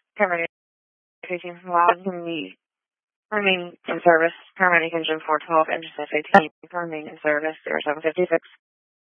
Paramedic 18 Loud can be remain in service. Paramedic engine 412, engine 18, remain in service, 0756.